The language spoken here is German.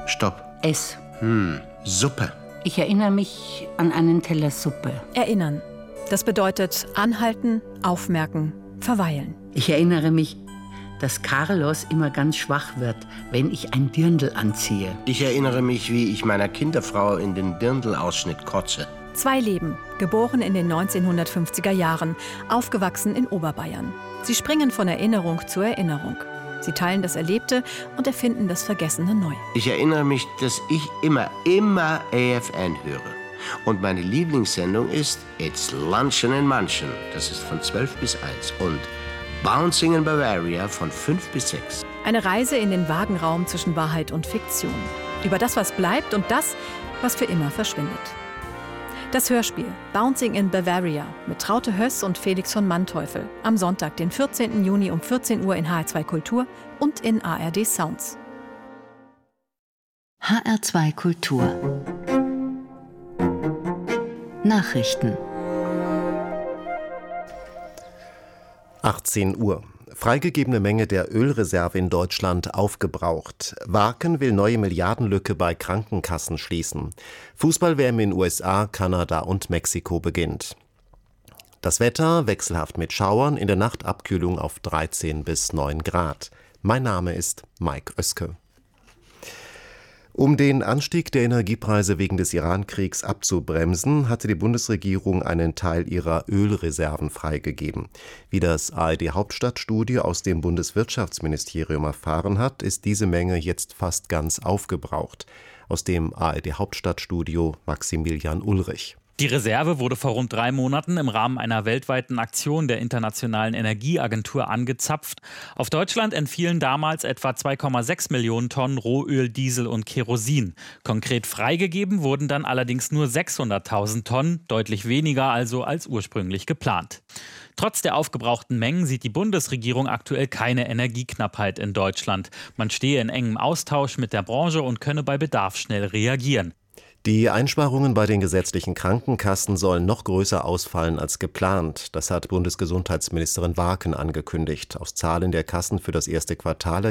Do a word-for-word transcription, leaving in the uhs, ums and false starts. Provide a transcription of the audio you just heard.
Stopp. S. Hm, Suppe. Ich erinnere mich an einen Teller Suppe. Erinnern. Das bedeutet anhalten, aufmerken, verweilen. Ich erinnere mich, dass Carlos immer ganz schwach wird, wenn ich ein Dirndl anziehe. Ich erinnere mich, wie ich meiner Kinderfrau in den Dirndl-Ausschnitt kotze. Zwei Leben, geboren in den neunzehnhundertfünfziger Jahren, aufgewachsen in Oberbayern. Sie springen von Erinnerung zu Erinnerung. Sie teilen das Erlebte und erfinden das Vergessene neu. Ich erinnere mich, dass ich immer, immer A F N höre. Und meine Lieblingssendung ist It's Luncheon in Manchen. Das ist von zwölf bis eins. Und Bouncing in Bavaria von fünf bis sechs. Eine Reise in den vagen Raum zwischen Wahrheit und Fiktion. Über das, was bleibt und das, was für immer verschwindet. Das Hörspiel Bouncing in Bavaria mit Traute Höss und Felix von Manteuffel am Sonntag, den vierzehnten Juni um vierzehn Uhr in H R zwei Kultur und in A R D Sounds. H R zwei Kultur Nachrichten. achtzehn Uhr. Freigegebene Menge der Ölreserve in Deutschland aufgebraucht. Waken will neue Milliardenlücke bei Krankenkassen schließen. Fußball-W M in U S A, Kanada und Mexiko beginnt. Das Wetter wechselhaft mit Schauern, in der Nacht Abkühlung auf dreizehn bis neun Grad. Mein Name ist Mike Oeske. Um den Anstieg der Energiepreise wegen des Iran-Kriegs abzubremsen, hatte die Bundesregierung einen Teil ihrer Ölreserven freigegeben. Wie das A R D-Hauptstadtstudio aus dem Bundeswirtschaftsministerium erfahren hat, ist diese Menge jetzt fast ganz aufgebraucht. Aus dem A R D-Hauptstadtstudio Maximilian Ulrich. Die Reserve wurde vor rund drei Monaten im Rahmen einer weltweiten Aktion der Internationalen Energieagentur angezapft. Auf Deutschland entfielen damals etwa zwei Komma sechs Millionen Tonnen Rohöl, Diesel und Kerosin. Konkret freigegeben wurden dann allerdings nur sechshunderttausend Tonnen, deutlich weniger also als ursprünglich geplant. Trotz der aufgebrauchten Mengen sieht die Bundesregierung aktuell keine Energieknappheit in Deutschland. Man stehe in engem Austausch mit der Branche und könne bei Bedarf schnell reagieren. Die Einsparungen bei den gesetzlichen Krankenkassen sollen noch größer ausfallen als geplant. Das hat Bundesgesundheitsministerin Waken angekündigt. Aus Zahlen der Kassen für das erste Quartal